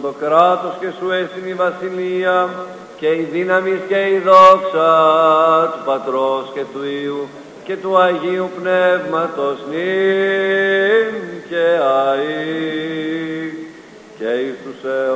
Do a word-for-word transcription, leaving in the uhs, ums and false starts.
το κράτος και σου έστειν η βασιλεία και η δύναμη και η δόξα του Πατρός και του Υιού και του Αγίου Πνεύματος νυν και αεί και εις τους αιώνας.